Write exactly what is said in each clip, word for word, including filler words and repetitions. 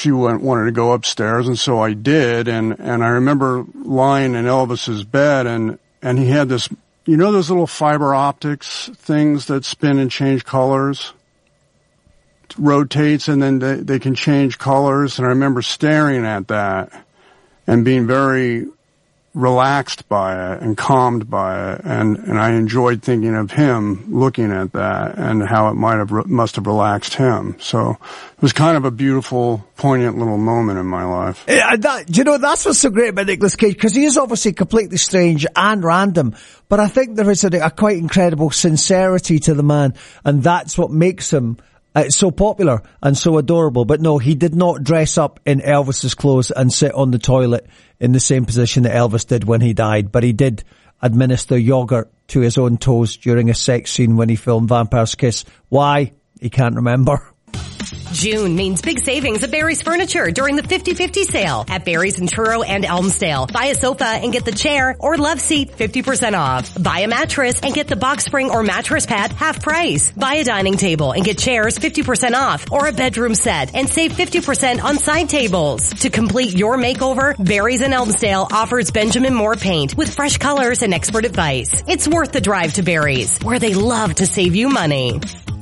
if you went, wanted to go upstairs, and so I did. And and I remember lying in Elvis's bed, and and he had this, you know, those little fiber optics things that spin and change colors, it rotates, and then they they can change colors. And I remember staring at that and being very relaxed by it and calmed by it, and and I enjoyed thinking of him looking at that and how it might have must have relaxed him. So it was kind of a beautiful, poignant little moment in my life. Yeah, that, you know, that's what's so great about Nicolas Cage, because he is obviously completely strange and random, but I think there is a, a quite incredible sincerity to the man, and that's what makes him Uh, so popular and so adorable. But no, he did not dress up in Elvis's clothes and sit on the toilet in the same position that Elvis did when he died. But he did administer yogurt to his own toes during a sex scene when he filmed Vampire's Kiss. Why? He can't remember. June means big savings at Barry's Furniture during the fifty fifty sale at Barry's in Truro and Elmsdale. Buy a sofa and get the chair or love seat fifty percent off. Buy a mattress and get the box spring or mattress pad half price. Buy a dining table and get chairs fifty percent off, or a bedroom set and save fifty percent on side tables. To complete your makeover, Barry's in Elmsdale offers Benjamin Moore paint with fresh colors and expert advice. It's worth the drive to Barry's, where they love to save you money.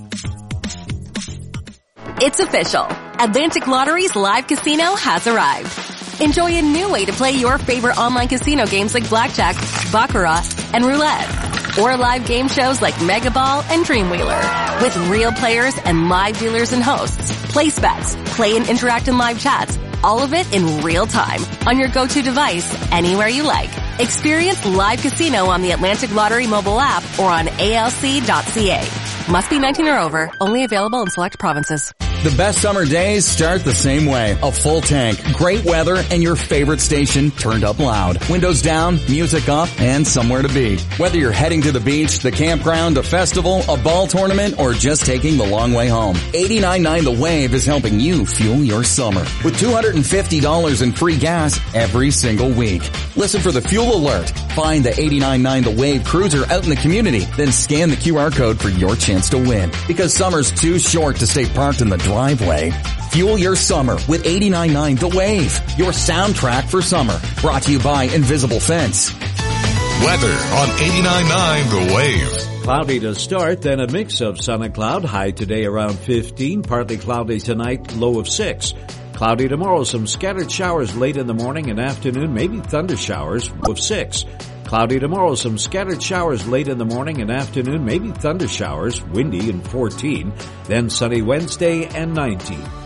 It's official. Atlantic Lottery's live casino has arrived. Enjoy a new way to play your favorite online casino games like blackjack, baccarat, and roulette. Or live game shows like Mega Ball and Dreamwheeler. With real players and live dealers and hosts. Place bets, play and interact in live chats. All of it in real time on your go-to device anywhere you like. Experience live casino on the Atlantic Lottery mobile app or on A L C dot C A. Must be nineteen or over. Only available in select provinces. The best summer days start the same way. A full tank, great weather, and your favorite station turned up loud. Windows down, music up, and somewhere to be. Whether you're heading to the beach, the campground, a festival, a ball tournament, or just taking the long way home, eighty-nine point nine The Wave is helping you fuel your summer with two hundred fifty dollars in free gas every single week. Listen for the fuel alert. Find the eighty-nine point nine The Wave cruiser out in the community, then scan the Q R code for your chance to win. Because summer's too short to stay parked in the driveway. Fuel your summer with eighty-nine point nine The Wave, your soundtrack for summer. Brought to you by Invisible Fence. Weather on eighty-nine point nine The Wave. Cloudy to start, then a mix of sun and cloud. High today around fifteen, partly cloudy tonight, low of six. Cloudy tomorrow, some scattered showers late in the morning and afternoon, maybe thunder showers, low of six. Cloudy tomorrow, some scattered showers late in the morning and afternoon, maybe thunder showers, windy and fourteen. Then sunny Wednesday and nineteen.